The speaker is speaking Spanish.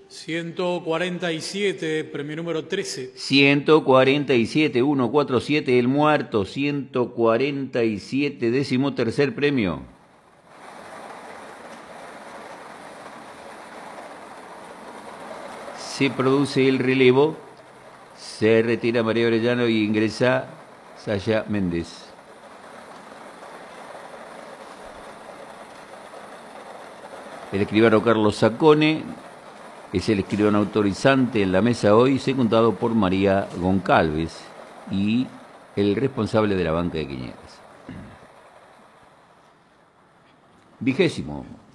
147, premio número 13. 147, 147, el muerto. 147, 13º premio. Se produce el relevo. Se retira María Orellano y ingresa Saya Méndez. El escribano Carlos Sacone es el escribano autorizante en la mesa hoy, secundado por María Goncalves y el responsable de la banca de quinielas. 20º.